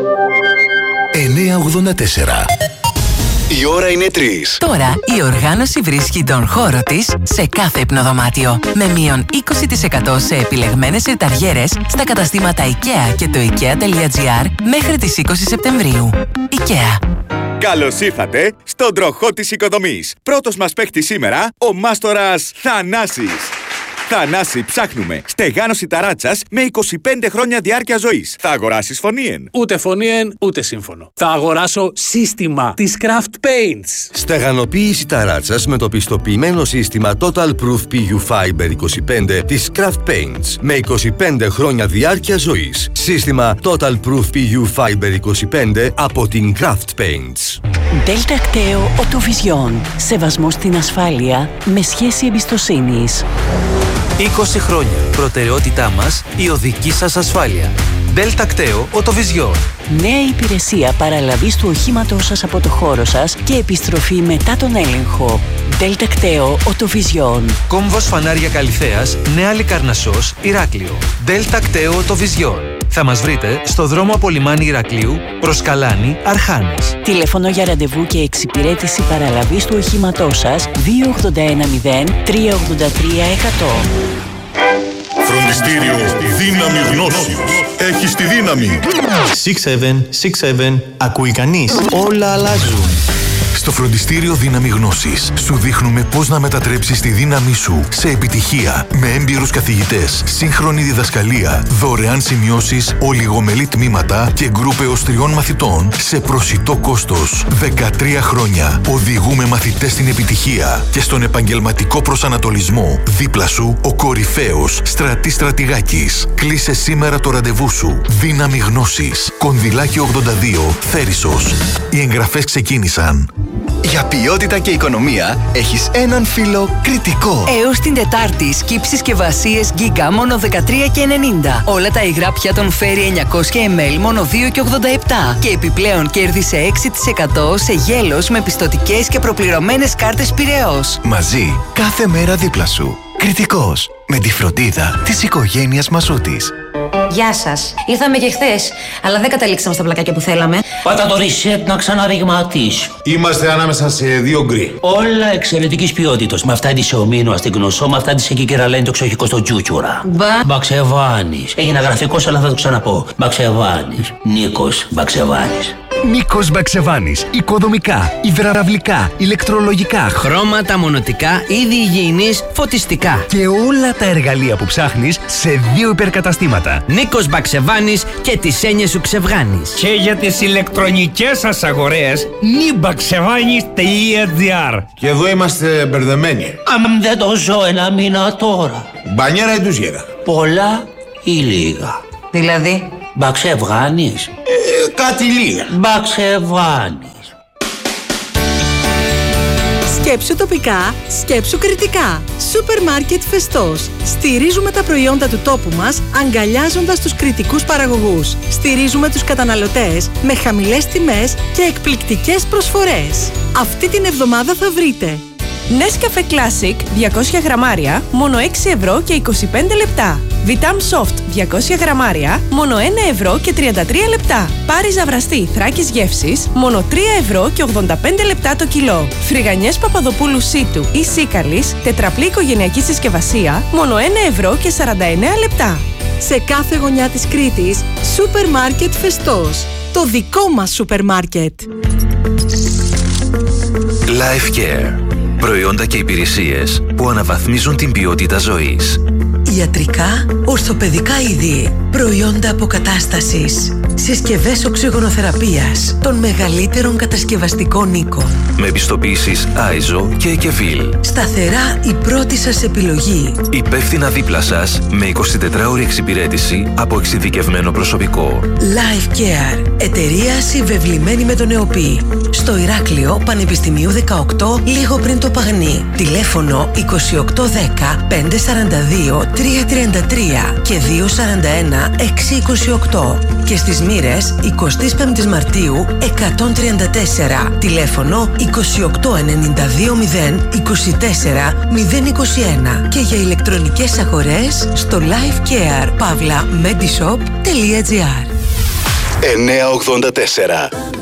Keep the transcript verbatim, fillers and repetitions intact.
εννιακόσια ογδόντα τέσσερα. Η ώρα είναι τρεις. Τώρα η οργάνωση βρίσκει τον χώρο της σε κάθε υπνοδωμάτιο. Με μείον είκοσι τοις εκατό σε επιλεγμένες ρεταριέρες στα καταστήματα IKEA και το IKEA.gr μέχρι τις είκοσι Σεπτεμβρίου. IKEA. Καλώς ήρθατε στον τροχό της οικοδομής. Πρώτος μας παίχτης σήμερα, ο μάστορας Θανάσης. Θανάση, ψάχνουμε στεγάνωση ταράτσας με είκοσι πέντε χρόνια διάρκεια ζωής. Θα αγοράσεις φωνήεν? Ούτε φωνήεν, ούτε σύμφωνο. Θα αγοράσω σύστημα της Craft Paints. Στεγανοποίηση ταράτσας με το πιστοποιημένο σύστημα Total Proof πι γιου Fiber είκοσι πέντε της Craft Paints με είκοσι πέντε χρόνια διάρκεια ζωής. Σύστημα Total Proof πι γιου Fiber είκοσι πέντε από την Craft Paints. Delta Acteo Autovision. Σεβασμός στην ασφάλεια με σχέση εμπιστοσύνης. είκοσι χρόνια. Προτεραιότητά μας η οδική σας ασφάλεια. Delta Acteo Autovision. Νέα υπηρεσία παραλαβής του οχήματός σας από το χώρο σας και επιστροφή μετά τον έλεγχο. Delta Acteo Autovision. Κόμβος φανάρια Καλυθέας, Νέα Λικαρνασσός, Ηράκλειο. Delta Acteo Autovision. Θα μας βρείτε στο δρόμο από λιμάνι Ηρακλείου προς Καλάνη, Αρχάνες. Τηλέφωνο για ραντεβού και εξυπηρέτηση παραλαβής του οχήματός σας δύο οκτώ ένα μηδέν τρία ογδόντα τρία εκατό. Φροντιστήριο Δύναμη Γνώσης. Έχεις τη δύναμη. έξι επτά έξι επτά. Ακούει κανείς? Όλα αλλάζουν. Στο Φροντιστήριο Δύναμη Γνώσης σου δείχνουμε πώς να μετατρέψεις τη δύναμή σου σε επιτυχία με έμπειρους καθηγητές, σύγχρονη διδασκαλία, δωρεάν σημειώσεις, ολιγομελή τμήματα και γκρουπ έως τριών μαθητών σε προσιτό κόστος. δεκατρία χρόνια οδηγούμε μαθητές στην επιτυχία και στον επαγγελματικό προσανατολισμό. Δίπλα σου ο κορυφαίος Στρατής Στρατηγάκης. Κλείσε σήμερα το ραντεβού σου. Δύναμη Γνώσης. Κονδυλάκι ογδόντα δύο, Θέρισος. Οι εγγραφές ξεκίνησαν. Για ποιότητα και οικονομία έχεις έναν φίλο Κριτικό. Έως την Τετάρτη, σκύψεις συσκευασίες Giga μόνο δεκατρία και ενενήντα. Όλα τα υγρά πιάτων Fairy εννιακόσια μιλιλίτρα μόνο δύο και ογδόντα επτά. Και επιπλέον κέρδισε έξι τοις εκατό σε γέλος με πιστωτικές και προπληρωμένες κάρτες Πειραιώς. Μαζί, κάθε μέρα δίπλα σου. Κριτικός. Με τη φροντίδα της οικογένειας Μασούτης. Γεια σας. Ήρθαμε και χθες, αλλά δεν καταλήξαμε στα πλακάκια που θέλαμε. Πάτα το reset να ξαναρρηγματίσει. Είμαστε ανάμεσα σε δύο γκρι. Όλα εξαιρετικής ποιότητας. Με αυτά τη σε ομίνο στην Γνωσό, με αυτά τη σε Κικεραλένη το ξοχικό στο Τζούτσουρα. Μπα. Μπαξεβάνης. Έγινε γραφικός, αλλά θα το ξαναπώ. Μπαξεβάνης. Νίκος Μπαξεβάνης. Νίκος Μπαξεβάνης. Οικοδομικά, υδραυλικά, ηλεκτρολογικά, χρώματα, μονοτικά, είδη υγιεινής, φωτιστικά. Και όλα τα εργαλεία που ψάχνεις σε δύο υπερκαταστήματα. Νίκος Μπαξεβάνης και τις έννοιες σου ξεβγάνεις. Και για τις ηλεκτρονικές σας αγορές, νιμπαξεβάνης τελεία τζι άρ. Και εδώ είμαστε μπερδεμένοι. Αν δεν το ζω ένα μήνα τώρα. Μπανιέρα ή τουζιέρα? Πολλά ή λίγα? Δηλαδή? Μπαξεβάνης. Ε, κάτι λίγα. Μπαξεβάνης. Σκέψου τοπικά, σκέψου κριτικά. Σούπερ μάρκετ Φεστός. Στηρίζουμε τα προϊόντα του τόπου μας, αγκαλιάζοντας τους κριτικούς παραγωγούς. Στηρίζουμε τους καταναλωτές με χαμηλές τιμές και εκπληκτικές προσφορές. Αυτή την εβδομάδα θα βρείτε Nescafe Classic διακόσια γραμμάρια, μόνο έξι ευρώ και είκοσι πέντε λεπτά. Vitam Soft διακόσια γραμμάρια, μόνο ένα ευρώ και τριάντα τρία λεπτά. Πάρίζα βραστή Θράκης γεύσης, μόνο τρία ευρώ και ογδόντα πέντε λεπτά το κιλό. Φρυγανιές Παπαδοπούλου Σίτου ή Σίκαλης, τετραπλή οικογενειακή συσκευασία, μόνο ένα ευρώ και σαράντα εννέα λεπτά. Σε κάθε γωνιά της Κρήτης, Σούπερ Μάρκετ Φεστός. Το δικό μας σούπερ μάρκετ. Life Care. Προϊόντα και υπηρεσίες που αναβαθμίζουν την ποιότητα ζωής. Ιατρικά, ορθοπαιδικά είδη, προϊόντα αποκατάστασης, συσκευές οξυγονοθεραπείας των μεγαλύτερων κατασκευαστικών οίκων. Με επιστοποιήσεις άιζο και Εκεβίλ. Σταθερά η πρώτη σας επιλογή. Υπεύθυνα δίπλα σας με εικοσιτετράωρη εξυπηρέτηση από εξειδικευμένο προσωπικό. Life Care. Εταιρεία συμβεβλημένη με τον ΕΟΠΗ. Στο Ηράκλειο Πανεπιστημίου δεκαοκτώ, λίγο πριν το Παγνί. Τηλέφωνο είκοσι οκτώ δέκα πεντακόσια σαράντα δύο τριακόσια τριάντα τρία και διακόσια σαράντα ένα εξακόσια είκοσι οκτώ. Και στις Μοίρες εικοστή πέμπτη Μαρτίου εκατόν τριάντα τέσσερα. Τηλέφωνο είκοσι οκτώ ενενήντα δύο μηδέν είκοσι τέσσερα μηδέν είκοσι ένα. Και για ηλεκτρονικές αγορές στο lifecare pavla medishop τελεία τζι άρ. εννιακόσια ογδόντα τέσσερα.